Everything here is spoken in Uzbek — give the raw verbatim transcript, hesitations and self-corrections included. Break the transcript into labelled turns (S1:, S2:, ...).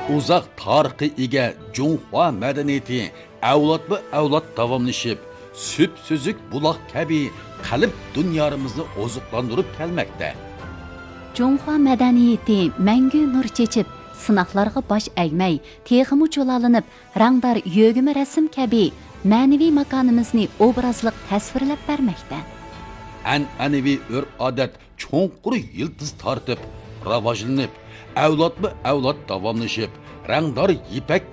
S1: Uzaq tarixi ega Junhua madaniyati avlodma avlod davomlashib, süp süzük buloq kabi qalb dunyomizni oziqlantirib kelmoqda.
S2: Junhua madaniyati mangu nur chechib, sinoqlarga bosh egmay, texmi cho'lalinib, rangdor yo'g'imi rasm kabi ma'naviy makonimizni obrazliq tasvirlab bermoqda.
S1: An'anaviy urf-odat cho'nqur yildiz tortib, rivojlanib, avlodma avlod davomlashib, rangdor ipak